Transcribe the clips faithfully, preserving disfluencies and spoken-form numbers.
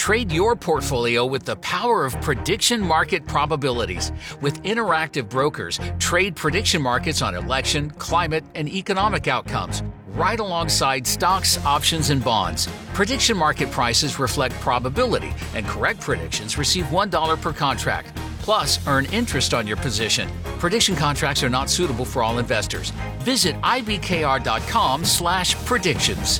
Trade your portfolio with the power of prediction market probabilities. With interactive brokers, trade prediction markets on election, climate, and economic outcomes, right alongside stocks, options, and bonds. Prediction market prices reflect probability, and correct predictions receive one dollar per contract. Plus, earn interest on your position. Prediction contracts are not suitable for all investors. Visit ibkr.com slash predictions.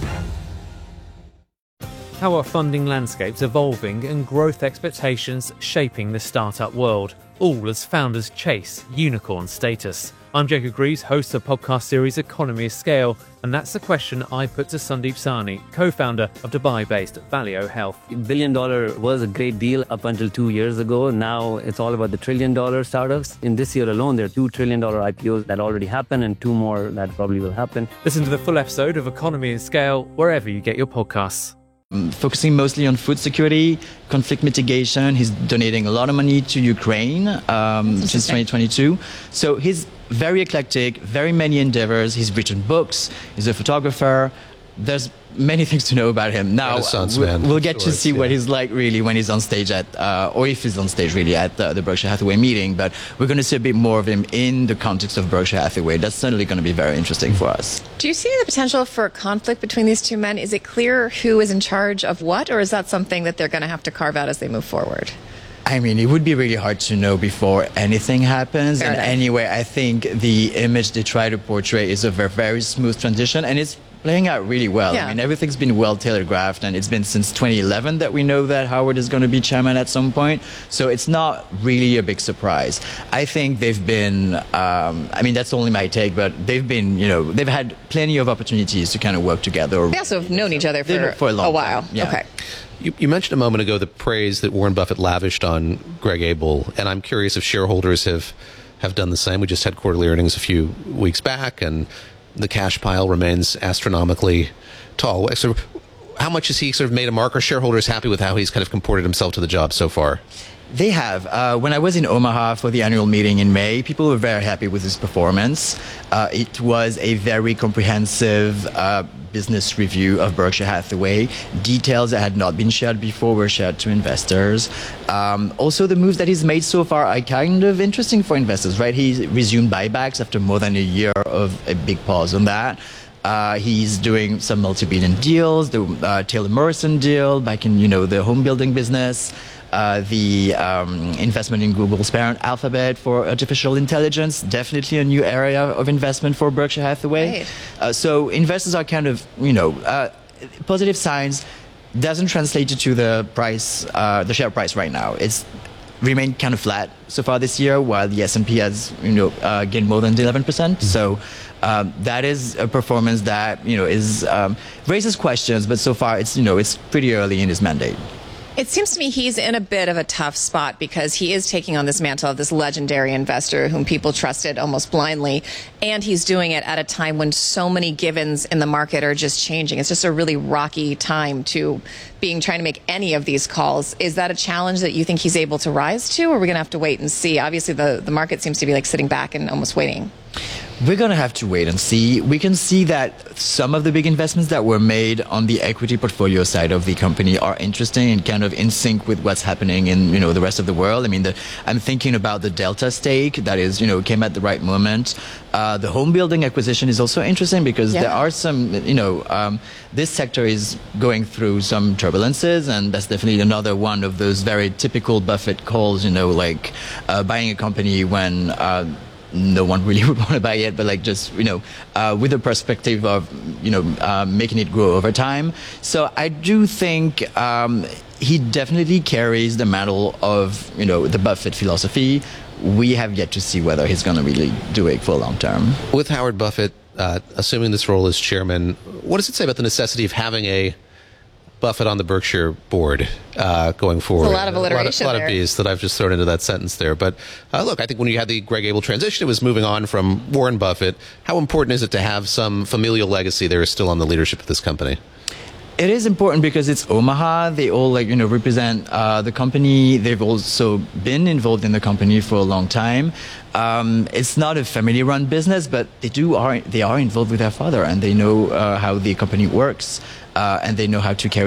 How are funding landscapes evolving and growth expectations shaping the startup world, all as founders chase unicorn status? I'm Jacob Greaves, host of the podcast series Economy of Scale, and that's the question I put to Sandeep Sahni, co-founder of Dubai-based Valeo Health. Billion dollar was a great deal up until two years ago. Now it's all about the trillion dollar startups. In this year alone, there are two trillion dollar I P Os that already happened and two more that probably will happen. Listen to the full episode of Economy of Scale wherever you get your podcasts. Focusing mostly on food security, conflict mitigation. He's donating a lot of money to Ukraine um, since twenty twenty-two. So he's very eclectic, very many endeavors. He's written books. He's a photographer. There's many things to know about him. Now, we'll, we'll get to see yeah. what he's like really when he's on stage at, uh, or if he's on stage really at the, the Berkshire Hathaway meeting. But we're going to see a bit more of him in the context of Berkshire Hathaway. That's certainly going to be very interesting for us. Do you see the potential for conflict between these two men? Is it clear who is in charge of what, or is that something that they're going to have to carve out as they move forward? I mean, it would be really hard to know before anything happens. Fair and enough. Anyway, I think the image they try to portray is a very, very smooth transition, and it's playing out really well. Yeah. I mean, everything's been well telegraphed, and it's been since twenty eleven that we know that Howard is going to be chairman at some point. So it's not really a big surprise. I think they've been, um, I mean, that's only my take, but they've been, you know, they've had plenty of opportunities to kind of work together. They also have known each other for, for a, long a while. Time. Yeah. Okay. You, you mentioned a moment ago the praise that Warren Buffett lavished on Greg Abel, and I'm curious if shareholders have, have done the same. We just had quarterly earnings a few weeks back, and the cash pile remains astronomically tall. So how much has he sort of made a mark? Are shareholders happy with how he's kind of comported himself to the job so far? They have. Uh, when I was in Omaha for the annual meeting in May, people were very happy with his performance. Uh, it was a very comprehensive uh, business review of Berkshire Hathaway. Details that had not been shared before were shared to investors. Um, also, the moves that he's made so far are kind of interesting for investors, right? He resumed buybacks after more than a year of a big pause on that. Uh, he's doing some multi-billion deals, the uh, Taylor Morrison deal back in, you know, the home building business. Uh, the um, investment in Google's parent Alphabet for artificial intelligence, definitely a new area of investment for Berkshire Hathaway. Right. Uh, so investors are kind of, you know, uh, positive signs. Doesn't translate to the price, uh, the share price right now. It's remained kind of flat so far this year, while the S and P has, you know, uh, gained more than eleven percent. So um, that is a performance that, you know, is um, raises questions. But so far, it's, you know, it's pretty early in his mandate. It seems to me he's in a bit of a tough spot because he is taking on this mantle of this legendary investor whom people trusted almost blindly, and he's doing it at a time when so many givens in the market are just changing. It's just a really rocky time to being trying to make any of these calls. Is that a challenge that you think he's able to rise to, or are we going to have to wait and see? Obviously, the, the market seems to be like sitting back and almost waiting. We're going to have to wait and see. We can see that some of the big investments that were made on the equity portfolio side of the company are interesting and kind of in sync with what's happening in, you know, the rest of the world. I mean, the, I'm thinking about the Delta stake that is, you know, came at the right moment. Uh, the home building acquisition is also interesting because yeah. there are some, you know, um, this sector is going through some turbulences, and that's definitely another one of those very typical Buffett calls, you know, like uh, buying a company when uh, no one really would want to buy it, but like just, you know, uh, with the perspective of, you know, uh, making it grow over time. So I do think um, he definitely carries the mantle of, you know, the Buffett philosophy. We have yet to see whether he's going to really do it for long term. With Howard Buffett uh, assuming this role as chairman, what does it say about the necessity of having a Buffett on the Berkshire board uh, going forward? It's a lot of alliteration A lot of, a lot there. of B's that I've just thrown into that sentence there. But uh, look, I think when you had the Greg Abel transition, it was moving on from Warren Buffett. How important is it to have some familial legacy there still on the leadership of this company? It is important because it's Omaha. They all, like, you know, represent uh, the company. They've also been involved in the company for a long time. Um, it's not a family-run business, but they do are they are involved with their father, and they know uh, how the company works, uh, and they know how to carry